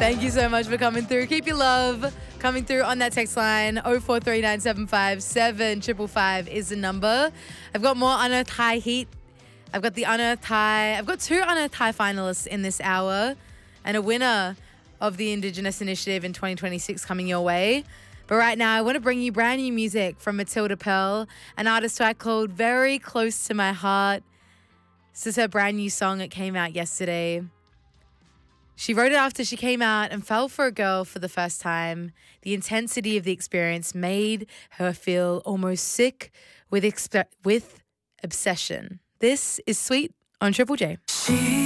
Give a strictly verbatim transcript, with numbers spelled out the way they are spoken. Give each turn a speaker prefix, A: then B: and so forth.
A: Thank you so much for coming through. Keep your love coming through on that text line. oh four three nine seven five seven five five is the number. I've got more Unearthed High heat. I've got the Unearthed High. I've got two Unearthed High finalists in this hour and a winner of the Indigenous Initiative in twenty twenty-six coming your way. But right now, I want to bring you brand new music from Matilda Pearl, an artist who I called very close to my heart. This is her brand new song. It came out yesterday. She wrote it after she came out and fell for a girl for the first time. The intensity of the experience made her feel almost sick with expe- with obsession. This is Sweet on Triple J.
B: She